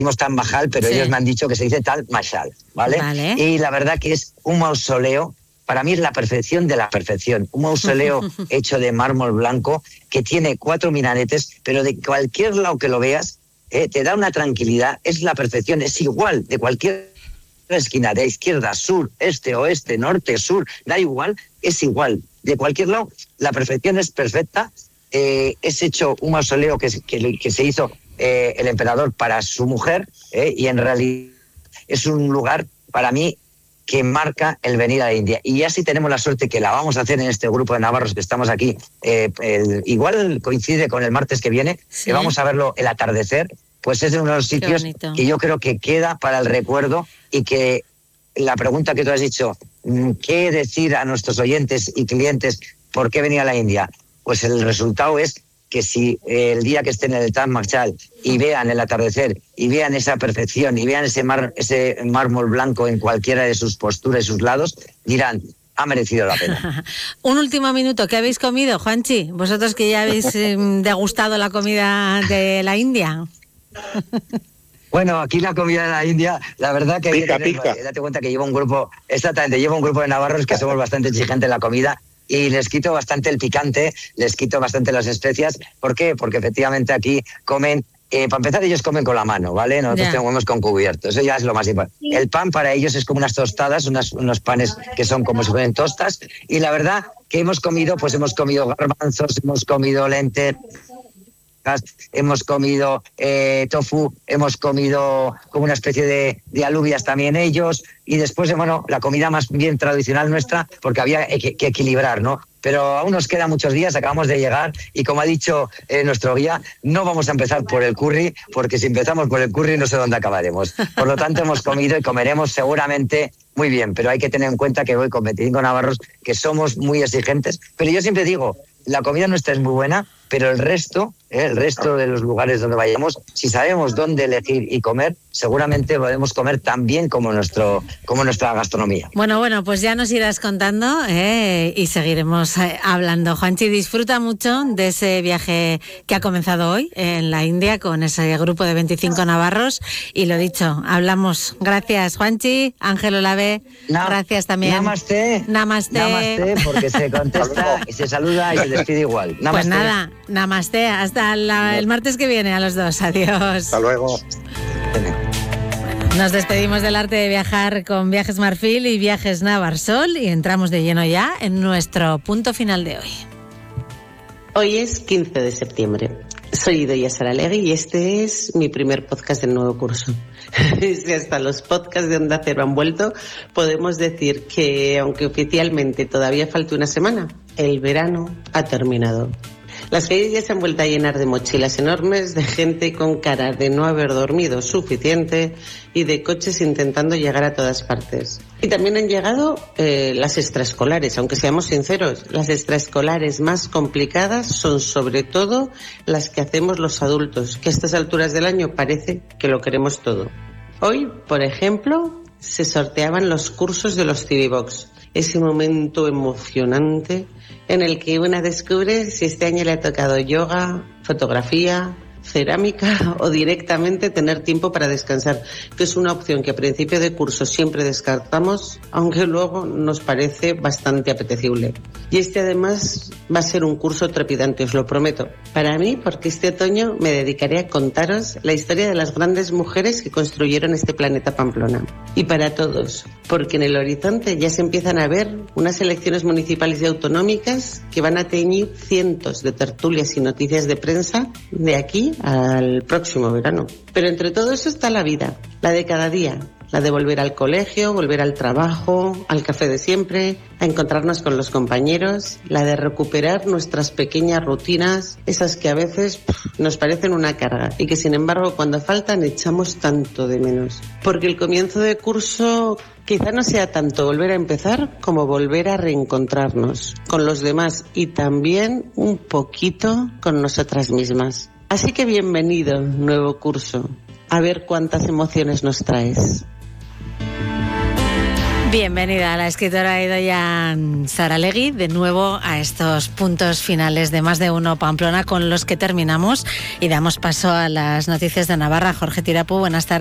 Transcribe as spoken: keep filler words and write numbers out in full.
Taj Mahal, pero sí. ellos me han dicho que se dice Taj Mahal, ¿vale? ¿vale? Y la verdad que es un mausoleo, para mí es la perfección de la perfección. Un mausoleo hecho de mármol blanco que tiene cuatro minaretes, pero de cualquier lado que lo veas, eh, te da una tranquilidad, es la perfección, es igual de cualquier esquina, de izquierda, sur, este, oeste, norte, sur, da igual, es igual. De cualquier lado, la perfección es perfecta. Eh, es hecho un mausoleo que, que, que se hizo eh, el emperador para su mujer, eh, y en realidad es un lugar, para mí, que marca el venir a la India. Y ya sí tenemos la suerte que la vamos a hacer en este grupo de navarros que estamos aquí. Eh, el, igual coincide con el martes que viene, ¿sí? que vamos a verlo el atardecer. Pues es uno de los sitios que yo creo que queda para el recuerdo, y que la pregunta que tú has dicho, ¿qué decir a nuestros oyentes y clientes por qué venir a la India? Pues el resultado es que si el día que estén en el Taj Mahal y vean el atardecer y vean esa perfección y vean ese, mar, ese mármol blanco en cualquiera de sus posturas y sus lados, dirán, ha merecido la pena. Un último minuto, ¿qué habéis comido, Juanchi? Vosotros que ya habéis eh, degustado la comida de la India. Bueno, aquí la comida de la India, la verdad que pica, tener, pica. date cuenta que llevo un grupo, exactamente, llevo un grupo de navarros que somos bastante exigentes en la comida, y les quito bastante el picante, les quito bastante las especias. ¿Por qué? Porque efectivamente aquí comen, eh, para empezar ellos comen con la mano, ¿vale? Nosotros yeah. comemos con cubierto, eso ya es lo más importante. Sí. El pan para ellos es como unas tostadas, unas, unos panes que son como si fueran tostas, y la verdad que hemos comido, pues hemos comido garbanzos, hemos comido lentejas, hemos comido eh, tofu, hemos comido como una especie de, de alubias también ellos, y después, bueno, la comida más bien tradicional nuestra, porque había que, que equilibrar, ¿no? Pero aún nos quedan muchos días, acabamos de llegar, y como ha dicho eh, nuestro guía, no vamos a empezar por el curry, porque si empezamos por el curry no sé dónde acabaremos. Por lo tanto, hemos comido y comeremos seguramente muy bien, pero hay que tener en cuenta que voy con veinticinco navarros que somos muy exigentes, pero yo siempre digo, la comida nuestra es muy buena, pero el resto, eh, el resto de los lugares donde vayamos, si sabemos dónde elegir y comer, seguramente podemos comer tan bien como, nuestro, como nuestra gastronomía. Bueno, bueno, pues ya nos irás contando eh, y seguiremos eh, hablando. Juanchi, disfruta mucho de ese viaje que ha comenzado hoy en la India con ese grupo de veinticinco navarros, y lo dicho, hablamos. Gracias, Juanchi. Ángel Olave, Na- gracias también. Namaste. Namaste. Namaste, porque se contesta y se saluda y se despide igual. Namaste. Pues nada, namaste. Hasta la, el martes que viene a los dos. Adiós. Hasta luego. Nos despedimos del arte de viajar con Viajes Marfil y Viajes Navarsol, y entramos de lleno ya en nuestro punto final de hoy. Hoy es quince de septiembre. Soy Idoia Saralegui y este es mi primer podcast del nuevo curso. Si hasta los podcasts de Onda Cero han vuelto, podemos decir que, aunque oficialmente todavía falta una semana, el verano ha terminado. Las calles ya se han vuelto a llenar de mochilas enormes, de gente con cara de no haber dormido suficiente y de coches intentando llegar a todas partes. Y también han llegado eh, las extraescolares, aunque seamos sinceros, las extraescolares más complicadas son sobre todo las que hacemos los adultos, que a estas alturas del año parece que lo queremos todo. Hoy, por ejemplo, se sorteaban los cursos de los C D Box, ese momento emocionante en el que una descubre si este año le ha tocado yoga, fotografía, cerámica o directamente tener tiempo para descansar, que es una opción que a principio de curso siempre descartamos, aunque luego nos parece bastante apetecible. Y este además va a ser un curso trepidante, os lo prometo. Para mí, porque este otoño me dedicaré a contaros la historia de las grandes mujeres que construyeron este planeta Pamplona. Y para todos, porque en el horizonte ya se empiezan a ver unas elecciones municipales y autonómicas que van a teñir cientos de tertulias y noticias de prensa de aquí al próximo verano. Pero entre todo eso está la vida, la de cada día, la de volver al colegio, volver al trabajo, al café de siempre, a encontrarnos con los compañeros, la de recuperar nuestras pequeñas rutinas, esas que a veces pff, nos parecen una carga y que sin embargo cuando faltan echamos tanto de menos. Porque el comienzo de curso quizá no sea tanto volver a empezar como volver a reencontrarnos con los demás y también un poquito con nosotras mismas. Así que bienvenido, nuevo curso. A ver cuántas emociones nos traes. Bienvenida a la escritora Idoia Saralegui, de nuevo a estos puntos finales de Más de Uno Pamplona, con los que terminamos y damos paso a las noticias de Navarra. Jorge Tirapu, buenas tardes.